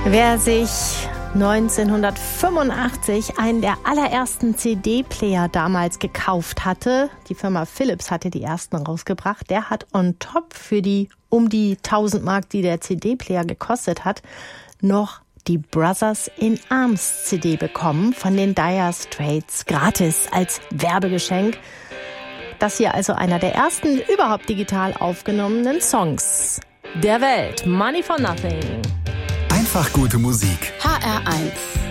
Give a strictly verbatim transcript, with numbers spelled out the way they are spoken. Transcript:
Wer sich neunzehnhundertfünfundachtzig einen der allerersten C D-Player damals gekauft hatte, die Firma Philips hatte die ersten rausgebracht, der hat on top für die um die tausend Mark, die der C D-Player gekostet hat, noch die Brothers in Arms C D bekommen von den Dire Straits, gratis als Werbegeschenk. Das hier also einer der ersten überhaupt digital aufgenommenen Songs der Welt. Money for Nothing. Einfach gute Musik. H R eins.